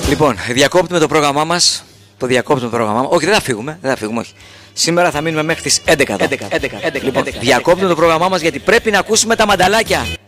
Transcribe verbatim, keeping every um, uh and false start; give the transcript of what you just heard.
Λοιπόν, διακόπτουμε το πρόγραμμά μας. Το διακόπτουμε το πρόγραμμά μας. Όχι, δεν θα φύγουμε. Δεν θα φύγουμε, όχι. Σήμερα θα μείνουμε μέχρι τις έντεκα. έντεκα, έντεκα, έντεκα, λοιπόν, έντεκα, διακόπτουμε έντεκα, το πρόγραμμά μας γιατί πρέπει να ακούσουμε τα μανταλάκια.